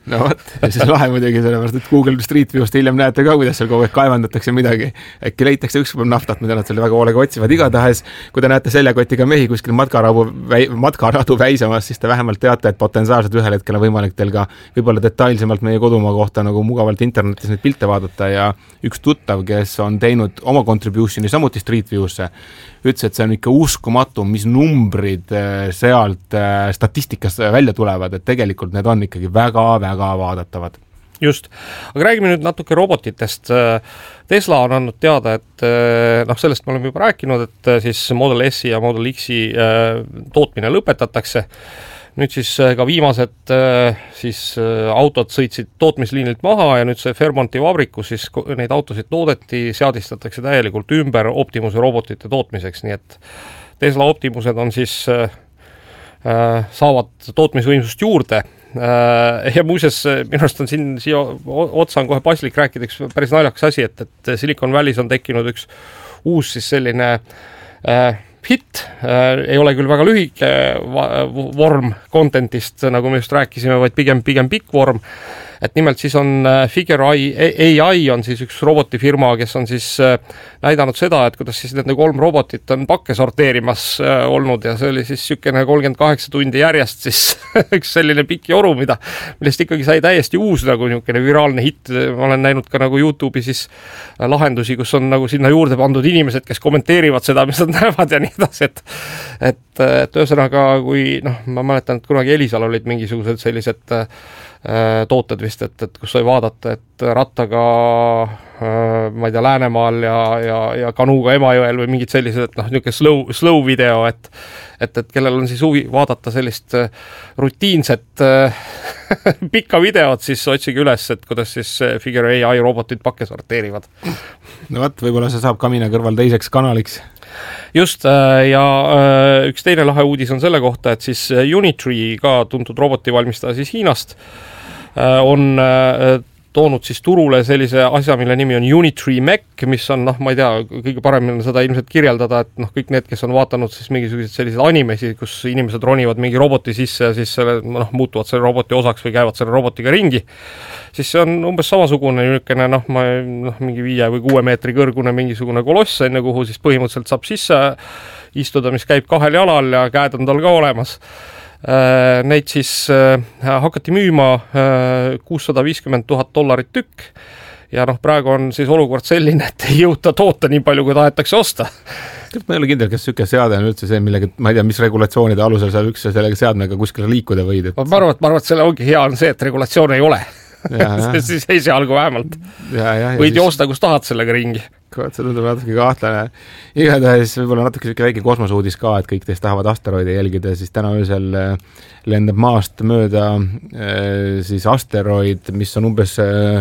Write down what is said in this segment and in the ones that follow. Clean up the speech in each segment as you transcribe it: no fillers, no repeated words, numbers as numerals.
No võt, ja siis lahe muidugi sellepärast, et Google Street View'st hiljem näete ka, kuidas seal kogu aeg kaevandatakse midagi. Äkki leitakse ükskord naftat, mida nad selle väga hoolega otsivad. Igatahes, kui te näete seljakotiga mehi kuskil matkaradu väisamas, siis te vähemalt teate, et potentsiaalselt ühel hetkel on võimalik teil ka võib-olla detailsemalt meie kodumaa kohta nagu mugavalt internetis neid pilte vaadata ja üks tuttav, kes on teinud oma contributioni samuti Street View'sse, ütles, et see on ikka uskumatu, mis numbrid sealt statistikast välja tulevad, et tegelikult need on ikkagi väga-väga vaadatavad. Just, aga räägime nüüd natuke robotitest. Tesla on andnud teada, et sellest me oleme juba rääkinud, et siis Model S ja Model X tootmine lõpetatakse. Nüüd siis ka viimased autod sõitsid tootmisliinilt maha ja nüüd see Fairmonti vabrikus siis neid autosid toodeti, seadistatakse täielikult ümber Optimuse robotite tootmiseks, nii et Tesla Optimused on siis saavad tootmisvõimsust juurde. Ja muuseas, minu arust on siia otsa on kohe paslik rääkida üks päris naljakas asi, et Silicon Valley's on tekkinud üks uus siis selline hit, ei ole küll väga lühike vorm contentist, nagu me just rääkisime, vaid pigem pikk vorm. Et nimelt siis on Figure AI on siis üks robotifirma, kes on siis näidanud seda, et kuidas siis nende 3 robotit on pakke sorteerimas olnud ja see oli siis sükene 38 tundi järjest siis üks selline pikk joru, millest ikkagi sai täiesti uus nagu niisugune viraalne hitt. Ma olen näinud ka nagu YouTube'i siis lahendusi, kus on nagu sinna juurde pandud inimesed, kes kommenteerivad seda, mis nad näevad ja nii edasi, et ühesõnaga, kui ma mäletan, et kunagi Elisal olid mingisugused sellised tooted vist, et kus sai vaadata, et rattaga ma ei tea, Läänemaal ja kanuuga Emajõel või mingid sellised, niisugune slow video, et kellel on siis huvi vaadata sellist rutiinset pikka videot, siis otsige üles, et kuidas siis Figure AI robotid pakke sorteerivad. No võt, võib-olla see saab Kamina kõrval teiseks kanaliks. Just, ja üks teine lahe uudis on selle kohta, et siis Unitree, ka tuntud robotivalmistaja siis Hiinast, on toonud siis turule sellise asja, mille nimi on Unitree Mech, mis on, ma ei tea, kõige paremini seda ilmselt kirjeldada, et kõik need, kes on vaatanud siis mingisugused sellised animesi, kus inimesed ronivad mingi roboti sisse ja siis muutuvad selle roboti osaks või käivad selle robotiga ringi, siis see on umbes samasugune niisugune, mingi 5 või 6 meetri kõrgune mingisugune koloss, enne kuhu siis põhimõtteliselt saab sisse istuda, mis käib 2 jalal ja käed on tal ka olemas. Neid siis hakati müüma $650,000 tükk ja praegu on siis olukord selline, et ei jõuta toota nii palju, kui tahetakse osta. Ma ei ole kindel, kas süke seade on üldse see, millega, ma ei tea, mis regulatsioonide alusel sa üldse sellega seadmega kuskile liikuda võid. Ma arvan, et selle ongi hea on see, et regulatsioon ei ole. siis esialgu vähemalt võid joosta, kus tahad sellega ringi. See tundub natuke kahtlane. Igatahes võib-olla natuke väike kosmoseuudis ka, et kõik teist tahavad asteroide jälgida, siis täna öösel lendab maast mööda siis asteroid, mis on umbes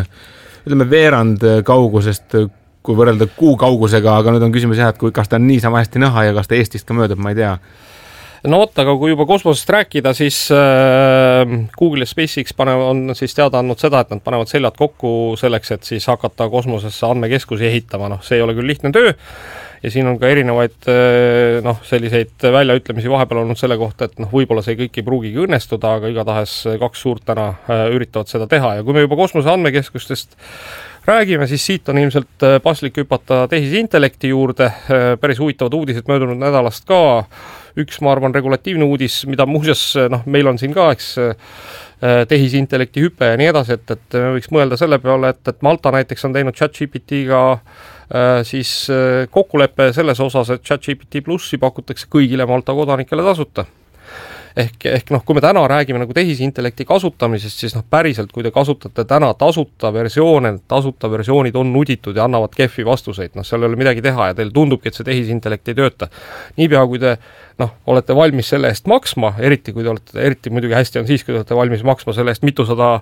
veerand kaugusest, kui võrrelda kuu kaugusega, aga nüüd on küsimus jah, et kas ta on niisama hästi näha ja kas ta Eestist ka möödub, ma ei tea. No aga kui juba kosmosest rääkida, siis Google ja SpaceX on siis teada andnud seda, et nad panevad seljad kokku selleks, et siis hakata kosmosesse andmekeskusi ehitama. See ei ole küll lihtne töö ja siin on ka erinevaid selliseid väljaütlemisi vahepeal olnud selle kohta, et võib-olla see kõik ei pruugigi õnnestuda, aga igatahes 2 suurt täna üritavad seda teha ja kui me juba kosmose andmekeskustest räägime, siis siit on ilmselt paslik hüpata tehisintellekti juurde, päris huvitavad uudised möödunud nädalast ka. Üks, ma arvan, regulatiivne uudis, mida muuseas, meil on siin ka, tehisintellekti hüpe ja nii edasi, et me võiks mõelda selle peale, et Malta näiteks on teinud ChatGPT-ga siis kokkuleppe selles osas, et ChatGPT plussi pakutakse kõigile Malta kodanikele tasuta. Ehk kui me täna räägime nagu tehisintellekti kasutamisest, siis päriselt, kui te kasutate täna tasuta versioonid on nuditud ja annavad kehvi vastuseid, seal ei ole midagi teha ja teil tundubki, et see tehisintellekt ei tööta. Niipea, kui te olete valmis selle eest maksma, eriti muidugi hästi on siis, kui te olete valmis maksma selle eest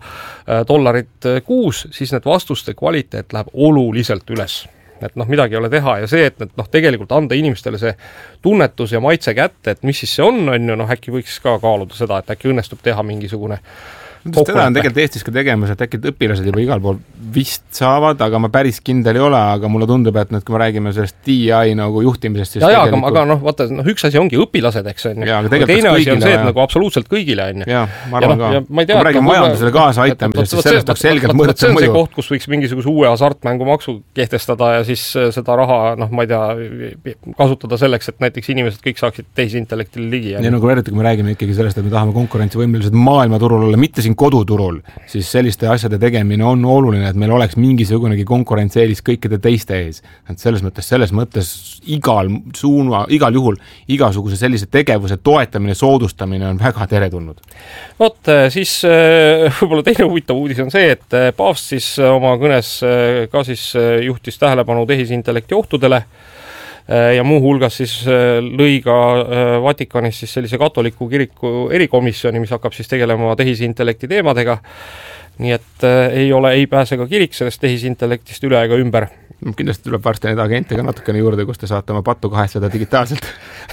$200 kuus, siis need vastuste kvaliteet läheb oluliselt üles. Et midagi ei ole teha ja see, et tegelikult anda inimestele see tunnetus ja maitse kätte, et mis siis see on, äkki võiks ka kaaluda seda, et äkki õnnestub teha mingisugune Seda on tegelikult Eestis ka tegemas, et äkki õpilased juba igal pool vist saavad, aga ma päris kindel ei ole, aga mulle tundub, et kui me räägime sellest DI nagu juhtimisest, siis tegelikult... aga vaata, üks asi ongi õpilased, eks on. Aga teine asi on see, et nagu absoluutselt kõigile on. Ja, ma arvan ka. Kui me räägime majandusele kaasa aitamisest, siis sellest oleks selgelt mõõdetud mõju. See on see koht, kus võiks mingisuguse uue hasartmängumaksu kehtestada ja siis seda raha, ma ei tea, kasutada selleks, et näiteks inimesed kõik saaksid tehisintellektil ligi. Ja nagu eriti, kui me räägime ikkagi sellest, et me tahame konkurentsivõimelised maailmaturul olla, mitte siin koduturul, siis selliste asjade tegemine on oluline, et meil oleks mingisugunegi konkurentsieelis kõikide teiste ees. Et selles mõttes igal juhul igasuguse sellise tegevuse toetamine, soodustamine on väga teretulnud. Vot, siis võib-olla teine huvitav uudis on see, et paavst siis oma kõnes ka siis juhtis tähelepanu tehisintellekti ohtudele ja muu hulgas siis lõi ka Vatikanis siis sellise katoliku kiriku erikomisjoni, mis hakkab siis tegelema tehisintellekti teemadega. Nii et ei pääse ka kirik sellest tehisintellektist üle ega ümber. Kindlasti tuleb varsti neid agente ka natukene juurde, kus te saate oma pattu kahestada digitaalselt.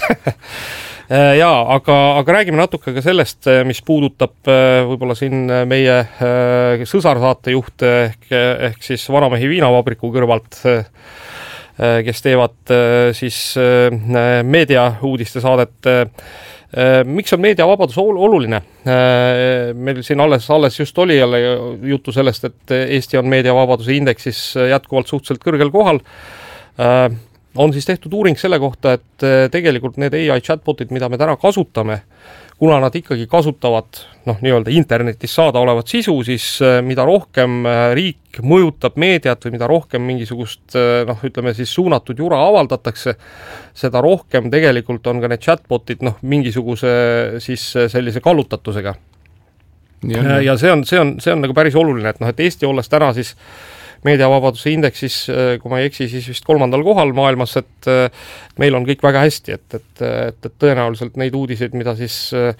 Jaa, aga räägime natuke ka sellest, mis puudutab võib-olla siin meie sõsarsaatejuht ehk siis Vanamehi viinavabriku kõrvalt, kes teevad siis meediauudiste saadet. Miks on meediavabadus oluline? Meil siin alles just oli jälle juttu sellest, et Eesti on meediavabaduse indeksis jätkuvalt suhteliselt kõrgel kohal. On siis tehtud uuring selle kohta, et tegelikult need AI chatbotid, mida me täna kasutame, kuna nad ikkagi kasutavad nii-öelda internetis saada olevat sisu, siis mida rohkem riik mõjutab meediat või mida rohkem mingisugust ütleme siis suunatud jura avaldatakse, seda rohkem tegelikult on ka need chatbotid mingisuguse siis sellise kallutatusega. Ja see on nagu päris oluline, et Eesti olles täna siis meediavabaduse indeksis, kui ma ei eksi, siis vist 3. kohal maailmas, et meil on kõik väga hästi, et tõenäoliselt neid uudiseid, mida siis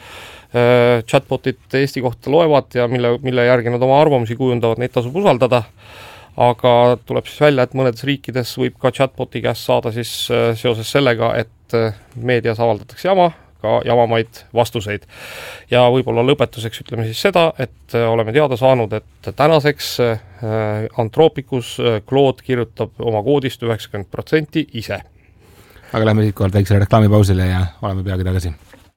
chatbotid Eesti kohta loevad ja mille järgi nad oma arvamusi kujundavad, neid tasub usaldada, aga tuleb siis välja, et mõnedes riikides võib ka chatboti käest saada siis seoses sellega, et meedias avaldatakse jama, ka jamamaid vastuseid. Ja võib-olla lõpetuseks ütleme siis seda, et oleme teada saanud, et tänaseks Anthropicus Claude kirjutab oma koodist 90% ise. Aga lähme siit kohalt väiksele reklaamipausile ja oleme peagi tagasi.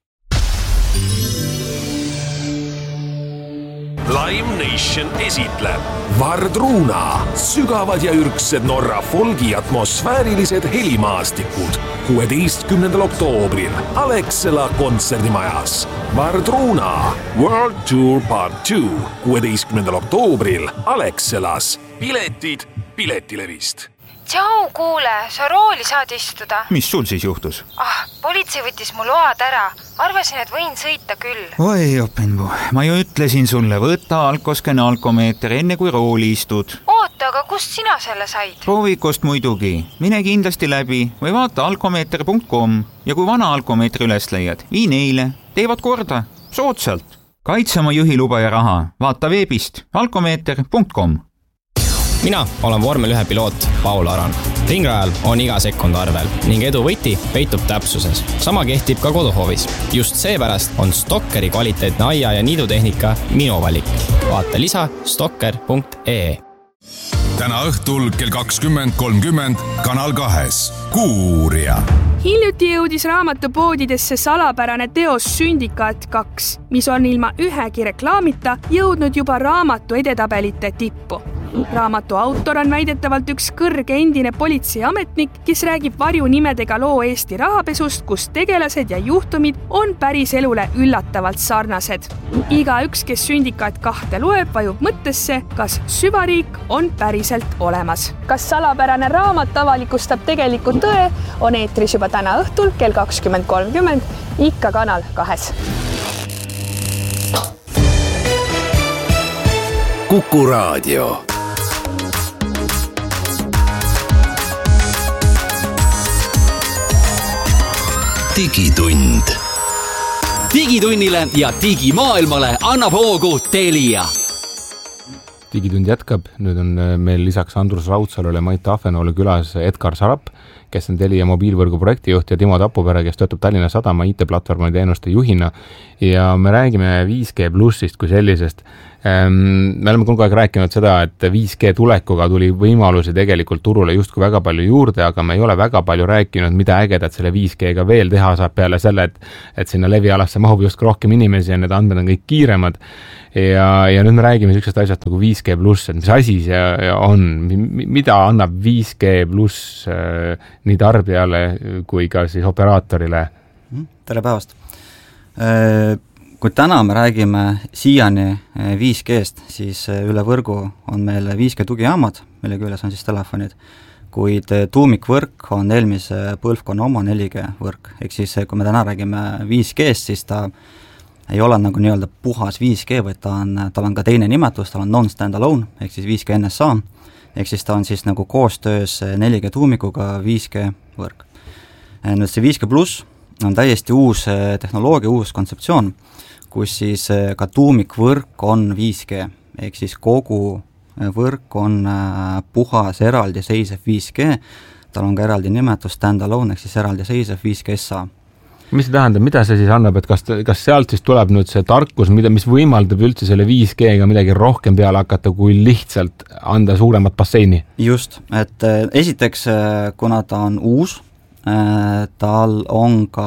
Lime Nation esitleb Vardruna, sügavad ja ürgsed Norra folgi atmosfäärilised helimaastikud 16. oktoobril Alexela kontserdimajas. Vardruna World Tour Part 2 16. oktoobril Alexelas. Piletid Piletilevist. Tšau, kuule, sa rooli saad istuda. Mis sul siis juhtus? Politsei võttis mu load ära. Arvasin, et võin sõita küll. Oi, Openbu, ma ju ütlesin sulle, võta alkoskene alkomeeter enne kui rooli istud. Oota, aga kust sina selle said? Proovikost muidugi. Mine kindlasti läbi või vaata alkomeeter.com ja kui vana alkomeetri üles leiad, vii neile. Teevad korda. Soodsalt. Kaitse oma juhiluba ja raha. Vaata veebist alkomeeter.com. Mina olen vormel 1 piloot Paul Aran. Ringrajal on iga sekund arvel ning edu võti peitub täpsuses. Sama kehtib ka koduhoovis. Just seepärast on Stokkeri kvaliteetne aia- ja niidutehnika minu valik. Vaata lisa stokker.ee. Täna õhtul kell 20.30 Kanal 2. Kuuuurija. Hiljuti jõudis raamatupoodidesse salapärane teos Sündikaat 2, mis on ilma ühegi reklaamita jõudnud juba raamatu edetabelite tippu. Raamatu autor on väidetavalt üks kõrge endine politseiametnik, kes räägib varjunimedega loo Eesti rahapesust, kus tegelased ja juhtumid on päris elule üllatavalt sarnased. Igaüks, kes Sündikaat 2 loeb, vajub mõttesse, kas süvariik on päriselt olemas. Kas salapärane raamat avalikustab tegeliku tõe, on eetris juba täna õhtul kell 20.30, ikka Kanal 2. Kuku Raadio. Digitund. Digitunnile ja digimaailmale annab hoogu Telia. digitund jätkab, nüüd on meil lisaks Andrus Raudsalule Mait Ahvenoole külas Edgar Sarap, kes on Telia mobiilvõrgu projektijuht ja Timo Tapupere, kes töötab Tallinna Sadama IT-platvormi teenuste juhina ja me räägime 5G plussist kui sellisest. Me oleme kogu aeg rääkinud seda, et 5G tulekuga tuli võimalusi tegelikult turule justkui väga palju juurde, aga me ei ole väga palju rääkinud, mida ägedat selle 5G-ga veel teha saab peale selle, et sinna levialasse mahub justkui rohkem inimesi ja need andmed on kõik kiiremad. Ja nüüd me räägime sellisest asjast nagu 5G pluss, et mis asi see on, mida annab 5G pluss nii tarbijale kui ka siis operaatorile? Tere päevast! Kui täna me räägime siiani 5G-st, siis üle võrgu on meil 5G tugijaamad, mille küljes on siis telefonid, kuid tuumikvõrk on eelmise põlvkonna oma 4G võrk. Ehk siis kui me täna räägime 5G-st, siis ta ei ole nagu nii-öelda puhas 5G, vaid tal on ka teine nimetus, tal on non-standalone, ehk siis 5G NSA, ehk siis ta on siis nagu koostöös 4G tuumikuga 5G võrk. Nüüd see 5G pluss on täiesti uus tehnoloogia, uus kontseptsioon, kus siis ka tuumikvõrk on 5G, ehk siis kogu võrk on puhas eraldiseisev 5G, tal on ka eraldi nimetus standalone, ehk siis eraldiseisev 5G SA. Mis see tähendab, mida see siis annab, et kas sealt siis tuleb nüüd see tarkus, mis võimaldab üldse selle 5G-ga midagi rohkem peale hakata, kui lihtsalt anda suuremat basseini? Just, et esiteks, kuna ta on uus, tal on ka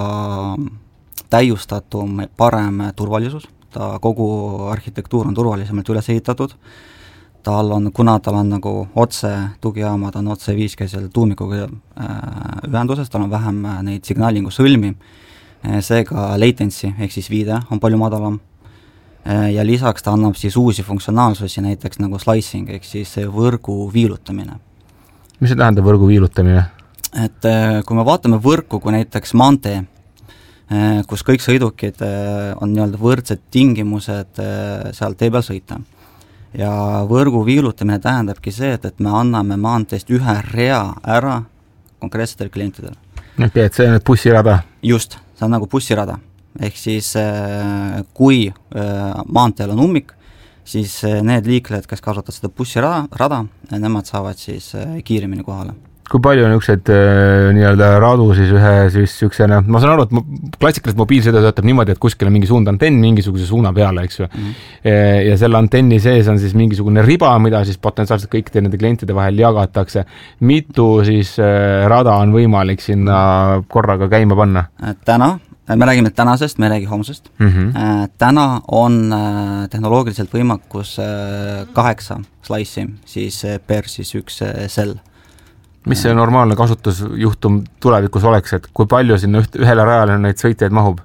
täiustatum parem turvalisus, ta kogu arhitektuur on turvalisemalt üles ehitatud, kuna tal on nagu otse tugijaamad on otse 5G selle tuumikuga ühenduses, tal on vähem neid signaalingu sõlmi, seega latency ehk siis viide on palju madalam ja lisaks ta annab siis uusi funktsionaalsusi, näiteks nagu slicing ehk siis võrgu viilutamine. Mis see tähendab võrgu viilutamine? Et kui me vaatame võrku kui näiteks maantee, kus kõik sõidukid on nii-öelda võrdsed tingimused seal tee peal sõita. Ja võrgu viilutamine tähendabki see, et me anname maanteest ühe rea ära konkreetsetele klientidele. Okei, et see on bussirada? Just, see on nagu bussirada. Ehk siis kui maanteel on ummik, siis need liiklejad, kes kasutavad seda bussirada, nemad saavad siis kiiremini kohale. Kui palju on niisugused nii-öelda radu siis ühe ma saan aru, et klassikaliselt mobiilsõidu töötab niimoodi, et kuskil on mingi suundantenn mingisuguse suuna peale, eks ju. Ja selle antenni sees on siis mingisugune riba, mida siis potentsiaalselt kõik nende klientide vahel jagatakse. Mitu siis rada on võimalik sinna korraga käima panna? Täna, me räägime tänasest, me ei räägi homsest. Täna on tehnoloogiliselt võimakus 8 slice'i siis per siis üks sell. Mis see normaalne kasutusjuhtum tulevikus oleks, et kui palju sinna ühele rajale neid sõitjaid mahub?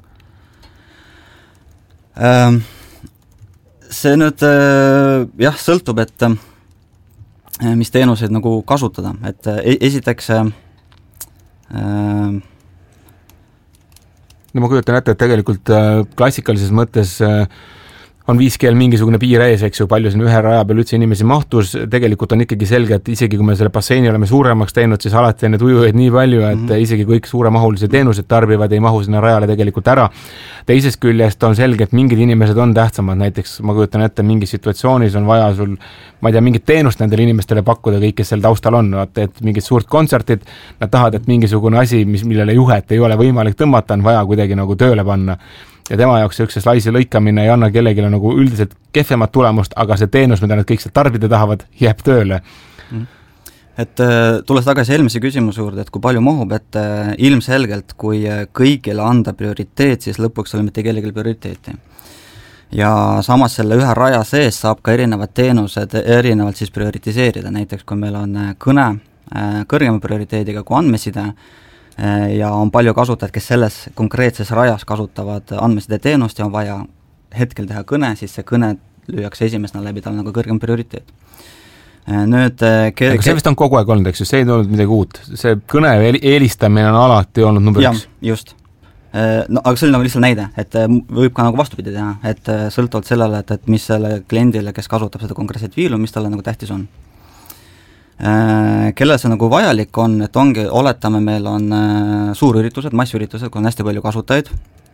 See nüüd sõltub, et mis teenuseid nagu kasutada, et esiteks ma kujutan ette, et tegelikult klassikalises mõttes on 5G-l mingisugune piir ees, eks ju, palju siin ühe raja peal üldse inimesi mahtus, tegelikult on ikkagi selge, et isegi kui me selle basseini oleme suuremaks teinud, siis alati on need ujujaid nii palju, et isegi kõik suuremahulisi teenused tarbivad, ei mahu sinna rajale tegelikult ära. Teisest küljest on selge, et mingid inimesed on tähtsamad, näiteks ma kujutan ette, mingis situatsioonis on vaja sul, ma ei tea, mingit teenust nendele inimestele pakkuda, kõik, kes seal taustal on, et mingid suurt kontsertid, nad tahavad, et mingisugune asi, millele juhet ei ole võimalik tõmmata, on vaja kuidagi nagu tööle panna. Ja tema jaoks see slaisi lõikamine ei anna kellegile nagu üldiselt kehvemat tulemust, aga see teenus, mida nad kõik seal tarbida tahavad, jääb tööle. Et tulles tagasi eelmise küsimuse juurde, et kui palju mahub, et ilmselgelt, kui kõigile anda prioriteet, siis lõpuks ole mitte kellegil prioriteeti. Ja samas selle ühe raja sees saab ka erinevad teenused erinevalt siis prioritiseerida, näiteks kui meil on kõne kõrgema prioriteediga kui andmeside, ja on palju kasutajad, kes selles konkreetses rajas kasutavad andmeside teenust ja on vaja hetkel teha kõne, siis see kõne lüüakse esimesena läbi, tal nagu kõrgem prioriteet. Nüüd, see vist on kogu aeg olnud, eks ju, see ei olnud midagi uut. See kõne eelistamine on alati olnud number 1. Just. No, aga see oli nagu lihtsalt näide, et võib ka nagu vastupidi teha, et sõltuvalt sellele, et mis selle kliendile, kes kasutab seda konkreetset viilu, mis talle nagu tähtis on. Kelle see nagu vajalik on, et ongi, oletame, meil on suurüritused, massüritused, kui on hästi palju kasutajaid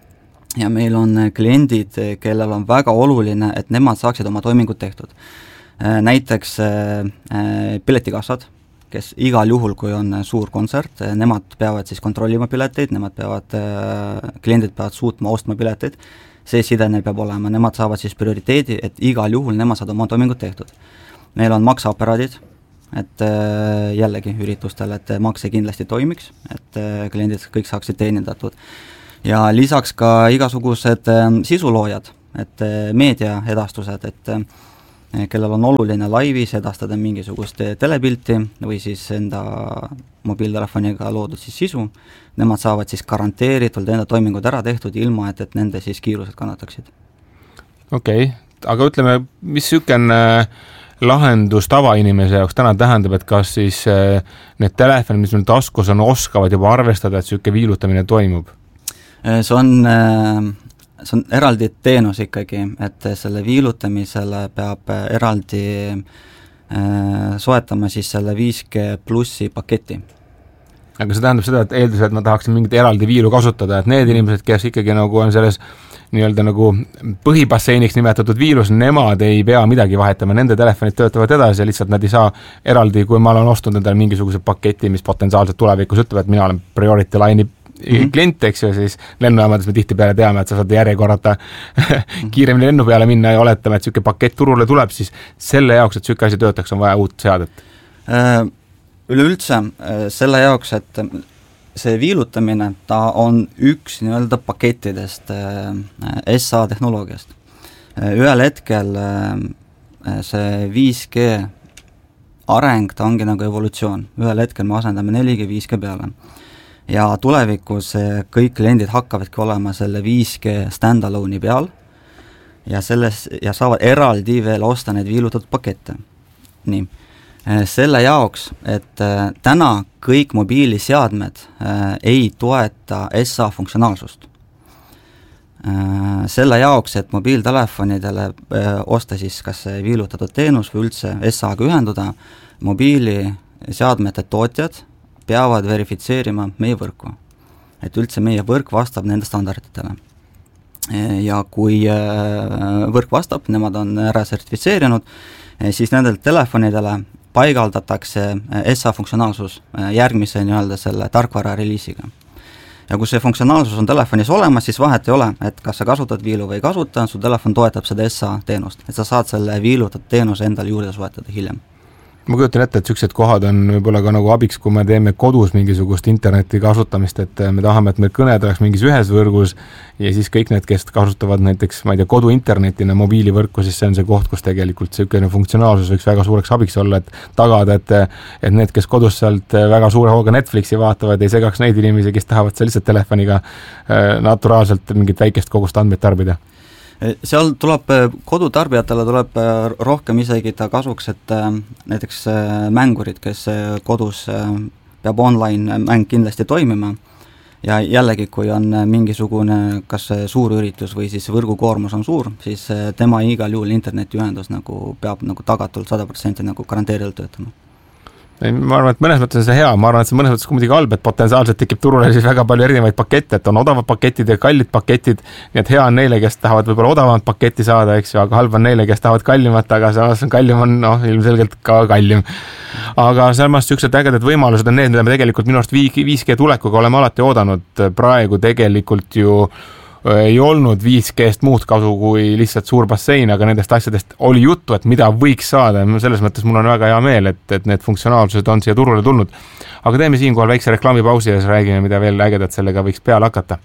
ja meil on kliendid, kellel on väga oluline, et nemad saaksid oma toimingud tehtud. näiteks piletikassad, kes igal juhul, kui on suur kontsert, nemad peavad siis kontrollima pileteid, kliendid peavad suutma ostma pileteid, see side neil peab olema, nemad saavad siis prioriteedi, et igal juhul nemad saavad oma toimingud tehtud. Neil on makseaparaadid, et jällegi üritustel, et makse kindlasti toimiks, et kliendid kõik saaksid teenindatud. Ja lisaks ka igasugused sisuloojad, et meediaedastused, et kellel on oluline laivis edastada mingisugust telepilti või siis enda mobiiltelefoniga loodud siis sisu, nemad saavad siis garanteeritult enda toimingud ära tehtud ilma, et nende siis kiirused kannataksid. Okei, aga ütleme, mis sükene lahendus tavainimese jaoks täna tähendab, et kas siis need telefonid, mis meil taskus on, oskavad juba arvestada, et süke viilutamine toimub? See on eraldi teenus ikkagi, et selle viilutamisele peab eraldi soetama siis selle 5G plussi paketi. Aga see tähendab seda, et eeldusel, et ma tahaksin mingit eraldi viilu kasutada, et need inimesed, kes ikkagi nagu on selles nii-öelda nagu põhibasseiniks nimetatud viilus, nemad ei pea midagi vahetama, nende telefonid töötavad edasi ja lihtsalt nad ei saa eraldi, kui ma olen ostnud endale mingisuguse paketi, mis potentsiaalselt tulevikus ütleb, et mina olen Priority Line'i klient, eks ju, siis lennujaamades me tihti peale teame, et sa saad järjekorrata kiiremini lennu peale minna ja oletame, et süke pakett turule tuleb, siis selle jaoks, et süke asi töötaks, on vaja uut seadet. Üleüldse selle jaoks, et see viilutamine, ta on üks nii-öelda pakettidest SA tehnoloogiast. Ühel hetkel see 5G areng, ta ongi nagu evolutsioon. Ühel hetkel me asendame 4G 5G peale. Ja tulevikus kõik kliendid hakkavadki olema selle 5G standalone'i peal ja saavad eraldi veel osta neid viilutatud pakette. Nii. Selle jaoks, et täna kõik mobiiliseadmed ei toeta SA funktsionaalsust. Selle jaoks, et mobiiltelefonidele osta siis kas viilutatud teenus või üldse SA-ga ühenduda, mobiiliseadmete tootjad peavad verifitseerima meie võrku. Et üldse meie võrk vastab nende standarditele. Ja kui võrk vastab, nemad on ära sertifitseerinud, siis nendel telefonidele paigaldatakse SA funktsionaalsus järgmise nii-öelda selle tarkvara reliisiga. Ja kui see funktsionaalsus on telefonis olemas, siis vahet ei ole, et kas sa kasutad viilu või ei kasuta, su telefon toetab seda SA teenust, et sa saad selle viilutatud teenuse endale juurde soetada hiljem. Ma kujutan ette, et sellised kohad on võib-olla ka nagu abiks, kui me teeme kodus mingisugust interneti kasutamist, et me tahame, et meil kõned oleks mingis ühes võrgus ja siis kõik need, kes kasutavad näiteks, ma ei tea, kodu internetina mobiilivõrku, siis see on see koht, kus tegelikult selline funktsionaalsus võiks väga suureks abiks olla, et tagada, et need, kes kodus sealt väga suure hooga Netflixi vaatavad, ei segaks neid inimesi, kes tahavad seal lihtsalt telefoniga naturaalselt mingit väikest kogust andmeid tarbida. Seal tuleb, kodutarbijatele tuleb rohkem isegi ta kasuks, et näiteks mängurid, kes kodus peab online mäng kindlasti toimima ja jällegi, kui on mingisugune kas suur üritus või siis võrgukoormus on suur, siis tema igal juhul internetiühendus nagu peab nagu tagatult 100% nagu garanteerilt töötama. Ma arvan, et mõnes mõttes on see hea, ma arvan, et see mõnes mõttes muidugi halb, et potentsiaalselt tekib turule siis väga palju erinevaid pakette, et on odavad paketid ja kallid paketid, nii et hea on neile, kes tahavad võib-olla odavamat paketti saada, eks ju, aga halb on neile, kes tahavad kallimat, aga see kallim on ilmselgelt ka kallim. Aga samas sellised ägedad võimalused on need, mida me tegelikult minu arust 5G tulekuga oleme alati oodanud, praegu tegelikult ju ei olnud 5G-st muud kasu kui lihtsalt suur bassein, aga nendest asjadest oli juttu, et mida võiks saada. Selles mõttes mul on väga hea meel, et need funktsionaalsused on siia turule tulnud. Aga teeme siinkohal väikse reklaamipausi ja räägime, mida veel ägedat sellega võiks peale hakata.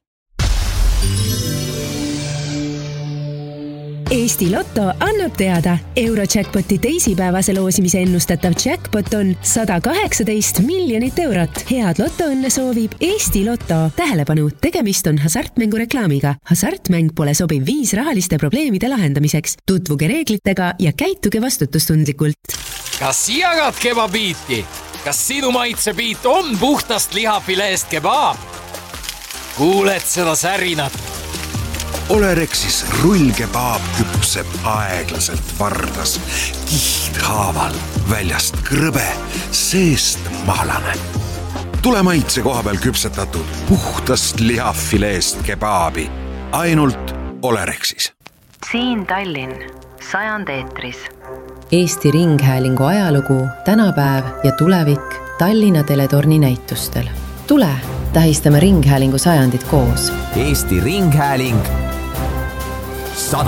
Eesti Lotto annab teada, Eurojackpoti teisipäevase loosimise ennustatav jackpot on 118 miljonit eurot. Head Lottoõnne soovib Eesti Lotto. Tähelepanu, tegemist on hasartmängu reklaamiga. Hasartmäng pole sobiv viis rahaliste probleemide lahendamiseks. Tutvuge reeglitega ja käituge vastutustundlikult. Kas jagad kebabiiti? Kas sinu maitsebiit on puhtast lihafileest kebaab? Kuuled seda särinat? Olerexis rullkebaab küpseb aeglaselt vardas, kihthaaval, väljast krõbe, seest mahlane. Tule maitse koha peal küpsetatud puhtast lihafileest kebaabi, ainult Olerexis. Siin Tallinn, 100 eetris. Eesti Ringhäälingu ajalugu, tänapäev ja tulevik Tallinna Teletorni näitustel. Tule, tähistame Ringhäälingu 100 koos. Eesti Ringhääling 100.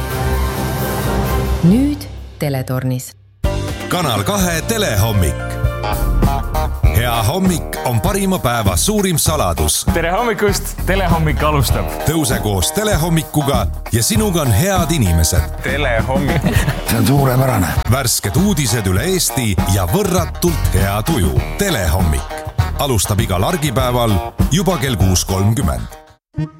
Nüüd Teletornis. Kanal 2 telehommik. Hea hommik on parima päeva suurim saladus. Tere hommikust, telehommik alustab. Tõuse koos telehommikuga ja sinuga on head inimesed. Telehommik. See on suurepärane. Värsked uudised üle Eesti ja võrratult hea tuju. Telehommik alustab igal argipäeval juba kell 6:30.